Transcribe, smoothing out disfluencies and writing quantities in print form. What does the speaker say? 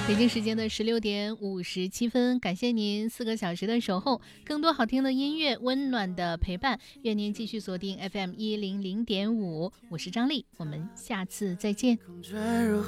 北京时间的16:57，感谢您4个小时的守候，更多好听的音乐，温暖的陪伴，愿您继续锁定 FM100.5，我是张丽，我们下次再见。